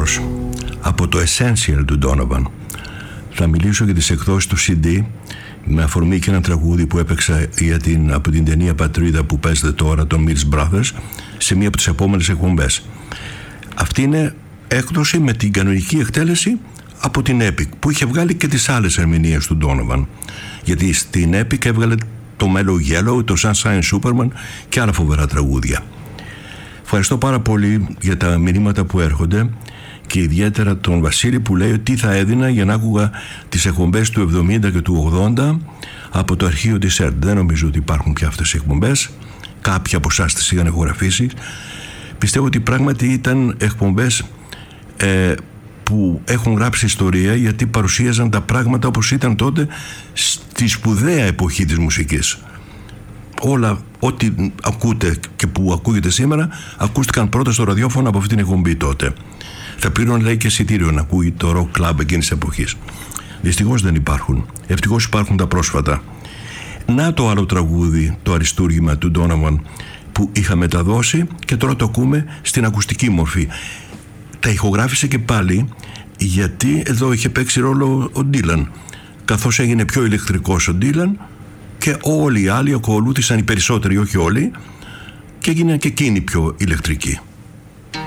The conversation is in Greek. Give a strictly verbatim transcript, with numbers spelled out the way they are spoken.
Κάρλος από το Essential του Donovan. Θα μιλήσω για τις εκδόσεις του σι ντι με αφορμή και ένα τραγούδι που έπαιξα για την, από την ταινία Πατρίδα που παίζεται τώρα, των Mills Brothers, σε μία από τις επόμενες εκπομπές. Αυτή είναι έκδοση με την κανονική εκτέλεση από την Epic, που είχε βγάλει και τις άλλες ερμηνείες του Donovan, γιατί στην Epic έβγαλε το Mellow Yellow, το Sunshine Superman και άλλα φοβερά τραγούδια. Ευχαριστώ πάρα πολύ για τα μηνύματα που έρχονται και ιδιαίτερα τον Βασίλη που λέει ότι τι θα έδινα για να άκουγα τις εκπομπές του εβδομήντα και του ογδόντα από το αρχείο της ΕΡΤ. Δεν νομίζω ότι υπάρχουν πια αυτές οι εκπομπές. Κάποιοι από εσάς τις είχαν ηχογραφήσει. Πιστεύω ότι πράγματι ήταν εκπομπές ε, που έχουν γράψει ιστορία, γιατί παρουσίαζαν τα πράγματα όπως ήταν τότε στη σπουδαία εποχή της μουσικής. Όλα, ό,τι ακούτε και που ακούγεται σήμερα, ακούστηκαν πρώτα στο ραδιόφωνο από αυτή την εκπομπή τότε. Θα πλήρωνε, λέει, και εισιτήριο να ακούει το rock club εκείνης της εποχής. Δυστυχώς δεν υπάρχουν. Ευτυχώς υπάρχουν τα πρόσφατα. Να το άλλο τραγούδι, το αριστούργημα του Donovan που είχα μεταδώσει και τώρα το ακούμε στην ακουστική μορφή. Τα ηχογράφησε και πάλι γιατί εδώ είχε παίξει ρόλο ο Dylan. Καθώς έγινε πιο ηλεκτρικός ο Dylan και όλοι οι άλλοι ακολούθησαν, οι περισσότεροι, όχι όλοι, και έγιναν και εκείνοι πιο ηλεκτρικοί.